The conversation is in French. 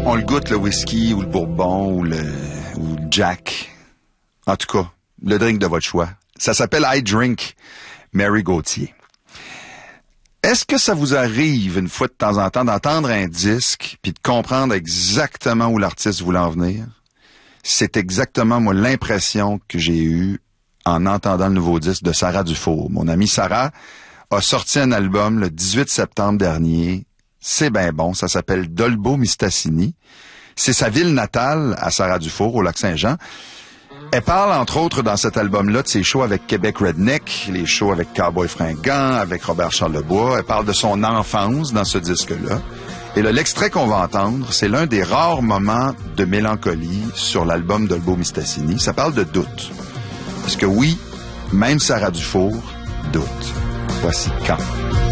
On le goûte, le whisky ou le bourbon ou le Jack. En tout cas, le drink de votre choix. Ça s'appelle I Drink Mary Gauthier. Est-ce que ça vous arrive une fois de temps en temps d'entendre un disque puis de comprendre exactement où l'artiste voulait en venir? C'est exactement, moi, l'impression que j'ai eue en entendant le nouveau disque de Sarah Dufour. Mon amie Sarah a sorti un album le 18 septembre dernier. C'est bien bon, ça s'appelle Dolbeau-Mistassini. C'est sa ville natale à Sarah Dufour, au Lac-Saint-Jean. Elle parle, entre autres, dans cet album-là, de ses shows avec Québec Redneck, les shows avec Cowboy Fringant, avec Robert Charlebois. Elle parle de son enfance dans ce disque-là. Et là, l'extrait qu'on va entendre, c'est l'un des rares moments de mélancolie sur l'album Dolbeau-Mistassini. Ça parle de doute. Parce que oui, même Sarah Dufour doute. Voici Quand.